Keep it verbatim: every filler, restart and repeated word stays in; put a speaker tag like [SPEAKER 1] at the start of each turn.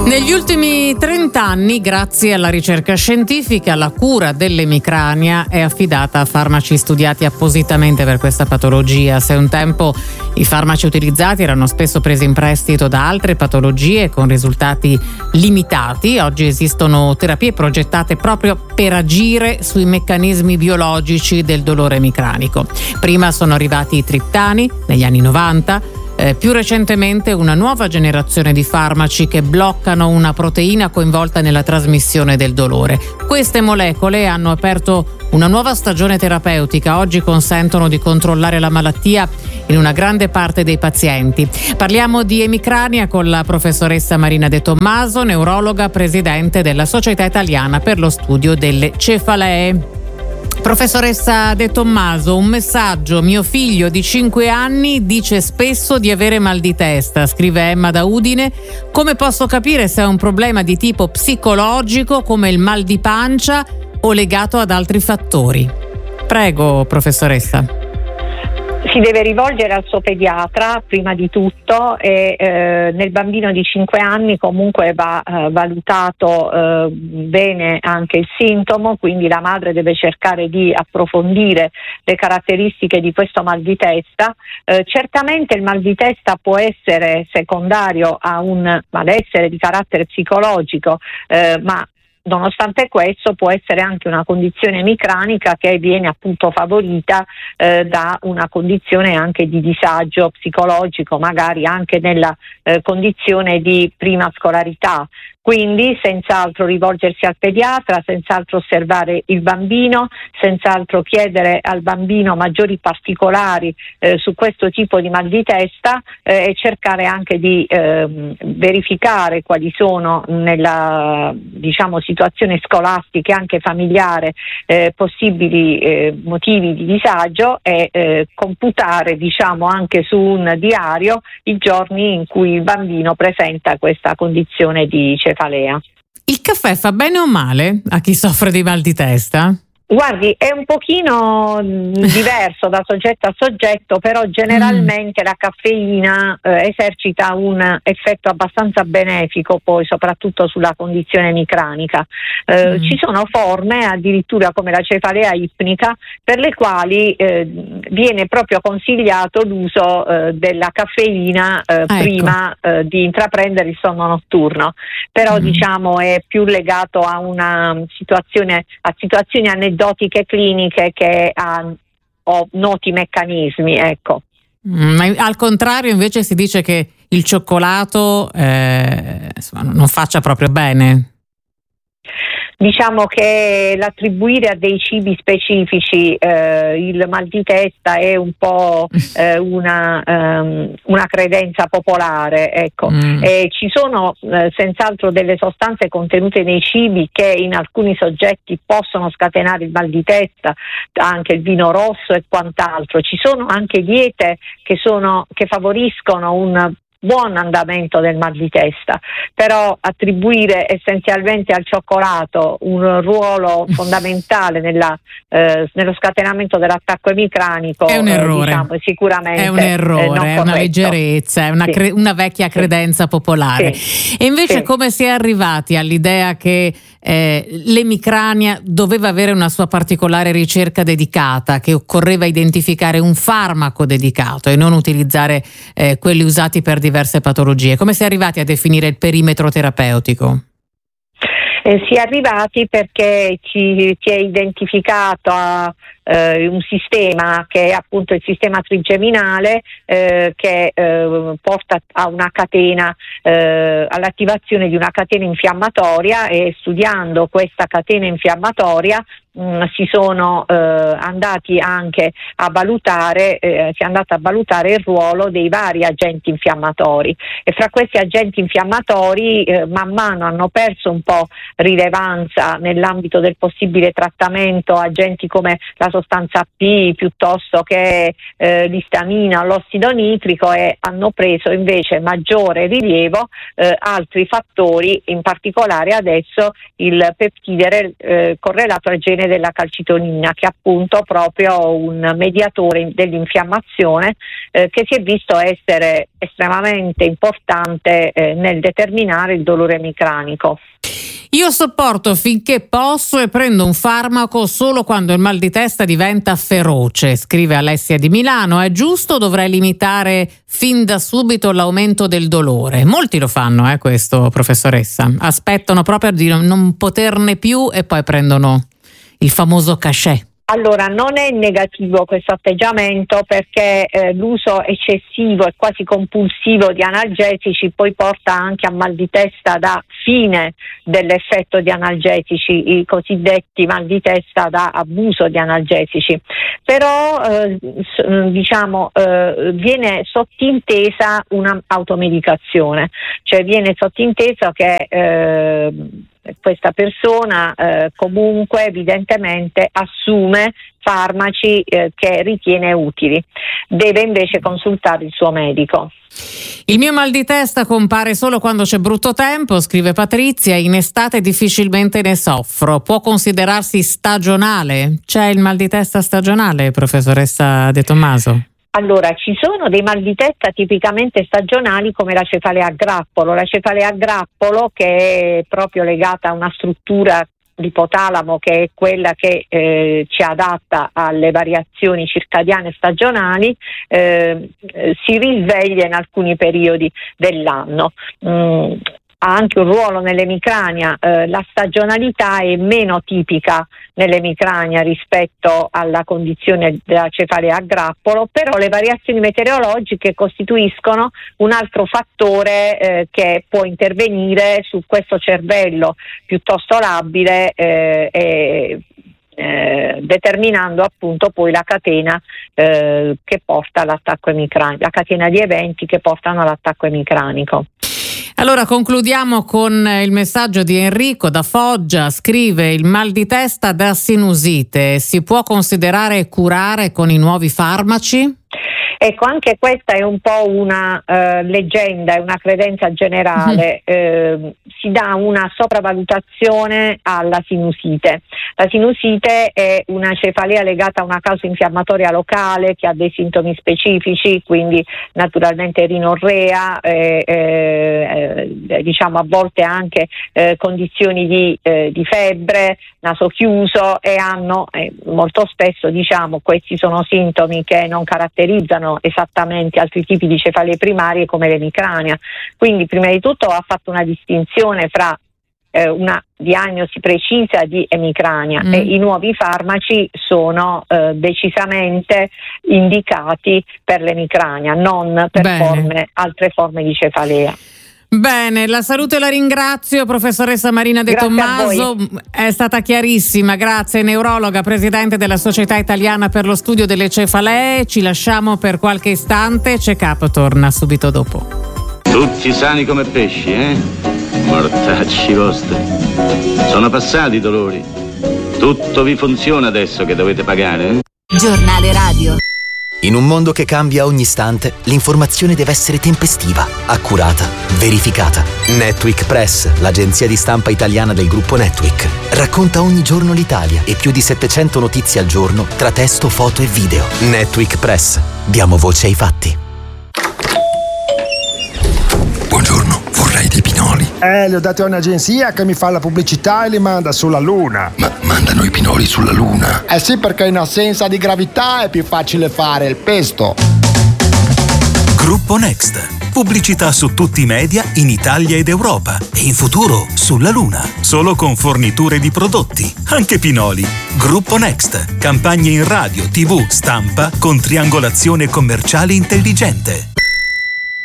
[SPEAKER 1] Negli ultimi trent'anni, grazie alla ricerca scientifica, la cura dell'emicrania è affidata a farmaci studiati appositamente per questa patologia. Se un tempo i farmaci utilizzati erano spesso presi in prestito da altre patologie con risultati limitati, oggi esistono terapie progettate proprio per agire sui meccanismi biologici del dolore emicranico. Prima sono arrivati i triptani negli anni novanta. Eh, più recentemente una nuova generazione di farmaci che bloccano una proteina coinvolta nella trasmissione del dolore. Queste molecole hanno aperto una nuova stagione terapeutica. Oggi consentono di controllare la malattia in una grande parte dei pazienti. Parliamo di emicrania con la professoressa Marina De Tommaso, neurologa, presidente della Società Italiana per lo Studio delle Cefalee. Professoressa De Tommaso, un messaggio: mio figlio di cinque anni dice spesso di avere mal di testa, scrive Emma da Udine. Come posso capire se è un problema di tipo psicologico come il mal di pancia o legato ad altri fattori? Prego, professoressa.
[SPEAKER 2] Si deve rivolgere al suo pediatra prima di tutto e eh, nel bambino di cinque anni comunque va eh, valutato eh, bene anche il sintomo, quindi la madre deve cercare di approfondire le caratteristiche di questo mal di testa. Eh, certamente il mal di testa può essere secondario a un malessere di carattere psicologico, eh, ma nonostante questo può essere anche una condizione emicranica che viene appunto favorita eh, da una condizione anche di disagio psicologico, magari anche nella eh, condizione di prima scolarità. Quindi senz'altro rivolgersi al pediatra, senz'altro osservare il bambino, senz'altro chiedere al bambino maggiori particolari eh, su questo tipo di mal di testa eh, e cercare anche di eh, verificare quali sono nella diciamo situazione scolastica e anche familiare eh, possibili eh, motivi di disagio e eh, computare diciamo anche su un diario i giorni in cui il bambino presenta questa condizione di cefalea.
[SPEAKER 1] Il caffè fa bene o male a chi soffre di mal di testa?
[SPEAKER 2] Guardi, è un pochino diverso da soggetto a soggetto, però generalmente mm. la caffeina eh, esercita un effetto abbastanza benefico poi soprattutto sulla condizione emicranica. Eh, mm. Ci sono forme addirittura come la cefalea ipnica per le quali eh, viene proprio consigliato l'uso eh, della caffeina eh,
[SPEAKER 1] ecco.
[SPEAKER 2] prima eh, di intraprendere il sonno notturno, però mm. diciamo è più legato a una situazione, a situazioni aneddotiche cliniche che ha o noti meccanismi, ecco.
[SPEAKER 1] Mm, ma al contrario invece si dice che il cioccolato eh, insomma, non faccia proprio bene.
[SPEAKER 2] Diciamo che l'attribuire a dei cibi specifici eh, il mal di testa è un po' eh, una, um, una credenza popolare, ecco. Mm. E ci sono eh, senz'altro delle sostanze contenute nei cibi che in alcuni soggetti possono scatenare il mal di testa, anche il vino rosso e quant'altro. Ci sono anche diete che, sono, che favoriscono un buon andamento del mal di testa, però attribuire essenzialmente al cioccolato un ruolo fondamentale nella, eh, nello scatenamento dell'attacco emicranico
[SPEAKER 1] è un errore,
[SPEAKER 2] eh, diciamo, sicuramente
[SPEAKER 1] è un errore,
[SPEAKER 2] eh, non
[SPEAKER 1] è una leggerezza, è una,
[SPEAKER 2] sì.
[SPEAKER 1] cre- una vecchia credenza sì. popolare. Sì. E invece sì. come si è arrivati all'idea che eh, l'emicrania doveva avere una sua particolare ricerca dedicata, che occorreva identificare un farmaco dedicato e non utilizzare eh, quelli usati per diverse patologie? Come si è arrivati a definire il perimetro terapeutico?
[SPEAKER 2] Eh, si è arrivati perché ci si è identificato a, eh, un sistema che è appunto il sistema trigeminale eh, che eh, porta a una catena, eh, all'attivazione di una catena infiammatoria, e studiando questa catena infiammatoria mh, si sono eh, andati anche a valutare, eh, si è andato a valutare il ruolo dei vari agenti infiammatori, e fra questi agenti infiammatori eh, man mano hanno perso un po' rilevanza nell'ambito del possibile trattamento agenti come la sostanza P piuttosto che eh, l'istamina o l'ossido nitrico, e hanno preso invece maggiore rilievo eh, altri fattori, in particolare adesso il peptide eh, correlato al gene viene dalla calcitonina, che è appunto proprio un mediatore dell'infiammazione eh, che si è visto essere estremamente importante eh, nel determinare il dolore emicranico.
[SPEAKER 1] Io sopporto finché posso e prendo un farmaco solo quando il mal di testa diventa feroce, scrive Alessia di Milano. È giusto o dovrei limitare fin da subito l'aumento del dolore? Molti lo fanno, eh, questo, professoressa. Aspettano proprio di non poterne più e poi prendono il famoso cachet.
[SPEAKER 2] Allora, non è negativo questo atteggiamento, perché eh, l'uso eccessivo e quasi compulsivo di analgesici poi porta anche a mal di testa da fine dell'effetto di analgesici, i cosiddetti mal di testa da abuso di analgesici. Però eh, diciamo eh, viene sottintesa una automedicazione, cioè viene sottinteso che eh, questa persona eh, comunque evidentemente assume farmaci eh, che ritiene utili. Deve invece consultare il suo medico.
[SPEAKER 1] Il mio mal di testa compare solo quando c'è brutto tempo, scrive Patrizia, in estate difficilmente ne soffro. Può considerarsi stagionale? C'è il mal di testa stagionale, professoressa De Tommaso?
[SPEAKER 2] Allora, ci sono dei mal di testa tipicamente stagionali come la cefalea a grappolo. La cefalea a grappolo, che è proprio legata a una struttura l'ipotalamo, che è quella che eh, ci adatta alle variazioni circadiane stagionali, eh, si risveglia in alcuni periodi dell'anno. Mm. Ha anche un ruolo nell'emicrania, eh, la stagionalità è meno tipica nell'emicrania rispetto alla condizione della cefalea a grappolo, però le variazioni meteorologiche costituiscono un altro fattore eh, che può intervenire su questo cervello piuttosto labile eh, e Eh, determinando appunto poi la catena eh, che porta all'attacco emicranico, la catena di eventi che portano all'attacco emicranico.
[SPEAKER 1] Allora concludiamo con il messaggio di Enrico da Foggia. Scrive: il mal di testa da sinusite si può considerare e curare con i nuovi farmaci?
[SPEAKER 2] Ecco, anche questa è un po' una eh, leggenda, è una credenza generale. Mm-hmm. Eh, si dà una sopravvalutazione alla sinusite. La sinusite è una cefalea legata a una causa infiammatoria locale che ha dei sintomi specifici, quindi naturalmente rinorrea, eh, eh, diciamo a volte anche eh, condizioni di, eh, di febbre, naso chiuso, e hanno eh, molto spesso diciamo questi sono sintomi che non caratterizzano esattamente altri tipi di cefalee primarie come l'emicrania. Quindi prima di tutto ha fatto una distinzione fra eh, una diagnosi precisa di emicrania mm. e i nuovi farmaci sono eh, decisamente indicati per l'emicrania, non per forme, altre forme di cefalea.
[SPEAKER 1] Bene, la saluto e la ringrazio, professoressa Marina De Tommaso, è stata chiarissima, grazie, neurologa, presidente della Società Italiana per lo Studio delle Cefalee. Ci lasciamo per qualche istante, Check Up torna subito dopo.
[SPEAKER 3] Tutti sani come pesci, eh? Mortacci vostri. Sono passati i dolori. Tutto vi funziona adesso che dovete pagare, eh?
[SPEAKER 4] Giornale radio.
[SPEAKER 5] In un mondo che cambia ogni istante, l'informazione deve essere tempestiva, accurata, verificata. Netweek Press, l'agenzia di stampa italiana del gruppo Netweek, racconta ogni giorno l'Italia e più di settecento notizie al giorno tra testo, foto e video. Netweek Press. Diamo voce ai fatti.
[SPEAKER 6] Buongiorno, vorrei dei pinoli.
[SPEAKER 7] Eh, li ho dati a un'agenzia che mi fa la pubblicità e li manda sulla Luna.
[SPEAKER 6] Ma mandano i pinoli sulla Luna?
[SPEAKER 7] Eh sì, perché in assenza di gravità è più facile fare il pesto.
[SPEAKER 8] Gruppo Next. Pubblicità su tutti i media in Italia ed Europa e in futuro sulla Luna. Solo con forniture di prodotti, anche pinoli. Gruppo Next. Campagne in radio, tivù, stampa con triangolazione commerciale intelligente.